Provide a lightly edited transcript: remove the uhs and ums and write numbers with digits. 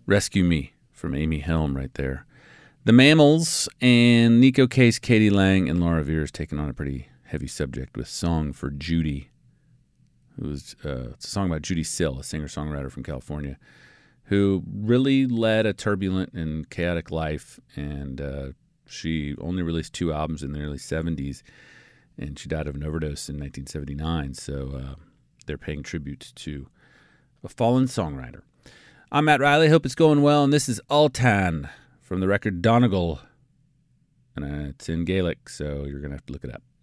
Rescue Me from Amy Helm right there. The Mammals and Nico Case, Katie Lang, and Laura Veers taking on a pretty heavy subject with Song for Judy. It's a song about Judy Sill, a singer-songwriter from California, who really led a turbulent and chaotic life, and she only released 2 albums in the early 70s, and she died of an overdose in 1979, so they're paying tribute to a fallen songwriter. I'm Matt Riley, hope it's going well, and this is Altan from the record Donegal, and it's in Gaelic, so you're going to have to look it up.